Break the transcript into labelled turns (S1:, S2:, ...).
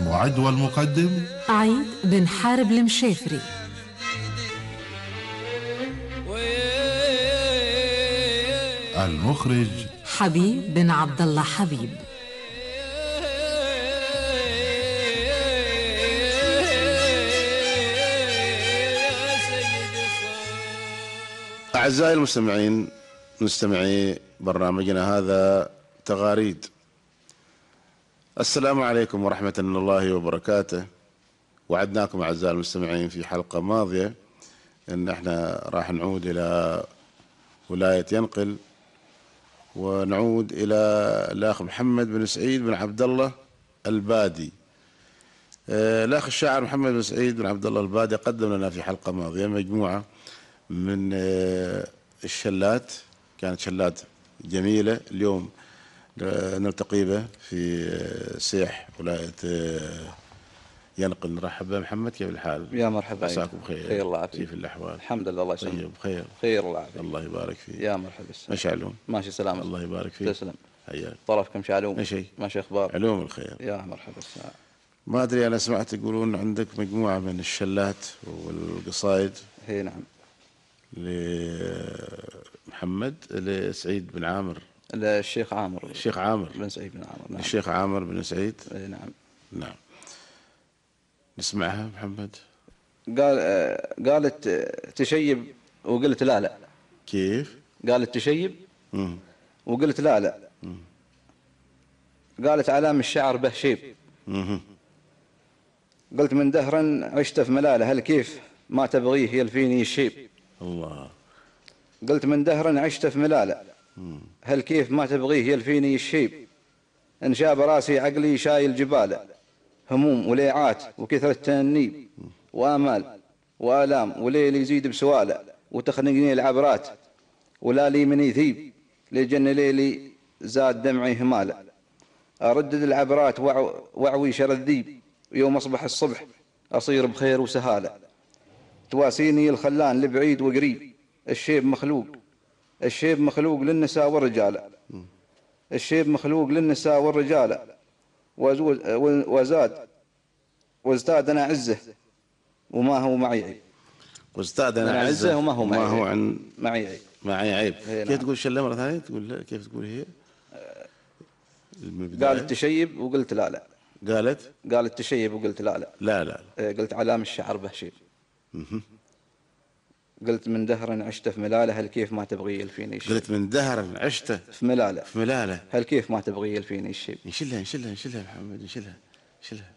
S1: المعد والمقدم
S2: عيد بن حارب المشافري.
S1: المخرج
S2: حبيب بن عبد الله حبيب.
S3: أعزائي المستمعين، مستمعي برنامجنا هذا تغاريد، السلام عليكم ورحمة الله وبركاته. وعدناكم أعزائي المستمعين في حلقة ماضية أن احنا راح نعود إلى ولاية ينقل، ونعود إلى الأخ محمد بن سعيد بن عبد الله البادي. الأخ الشاعر محمد بن سعيد بن عبد الله البادي قدم لنا في حلقة ماضية مجموعة من الشلات، كانت شلات جميلة. اليوم نلتقي به في سيح ولاية ينقل. نرحب به محمد، كيف الحال؟
S4: يا مرحبا،
S3: عساكم بخير.
S4: خير الله يعافيك.
S3: كيف الأحوال؟
S4: الحمد لله، الله يسلمك.
S3: طيب بخير،
S4: خير الله يعافيك.
S3: الله يبارك فيك.
S4: يا مرحبا.
S3: ماشي علوم؟
S4: ماشي سلامة.
S3: الله يبارك فيك.
S4: تسلم.
S3: حياك.
S4: طرفكم شعلوم؟
S3: ماشي.
S4: ماشي أخبار؟
S3: علوم الخير.
S4: يا مرحبا.
S3: ما أدري، أنا سمعت يقولون عندك مجموعة من الشلات والقصائد.
S4: هي نعم.
S3: لمحمد لسعيد بن عامر،
S4: الشيخ عامر،
S3: الشيخ عامر
S4: بن سعيد بن عامر. نعم.
S3: الشيخ عامر بن سعيد.
S4: نعم.
S3: نعم، نسمعها محمد.
S4: قالت تشيب وقلت لا لا.
S3: كيف؟
S4: قالت تشيب وقلت لا لا. قالت علام الشعر به شيب. قلت من دهرا عشت في ملالة، هل كيف ما تبغيه يلفيني الشيب.
S3: الله.
S4: قلت من دهرا عشت في ملالة، هل كيف ما تبغيه يلفيني الشيب. إن شاب راسي عقلي شايل جباله، هموم وليعات وكثرة تأنيب وآمال وآلام، وليل يزيد بسواله وتخنقني العبرات، ولا لي من يثيب لجن ليلي زاد دمعي هماله. أردد العبرات وعوي شر الذيب، يوم أصبح الصبح أصير بخير وسهالة. تواسيني الخلان لبعيد وقريب، الشيب مخلوق، الشيب مخلوق للنساء والرجال، الشيب مخلوق للنساء والرجال. وازداد أنا عزه وما هو معي عيب.
S3: وازداد أنا عزه
S4: وما هو
S3: معي عيب. معي عيب. كيف
S4: نعم.
S3: تقول الشلة مرة ثانية؟ تقول كيف تقول هي؟
S4: قالت تشيب وقلت لا لا. قالت تشيب وقلت لا لا.
S3: لا لا.
S4: قلت علام الشعر به شيب. قلت من دهر عشت في ملالة، هل كيف ما تبغي يلفيني الشيب.
S3: قلت من دهر عشت
S4: في ملالة،
S3: في ملالة،
S4: هل كيف ما تبغي يلفيني الشيب.
S3: نشلها نشلها نشلها محمد، نشلها نشلها.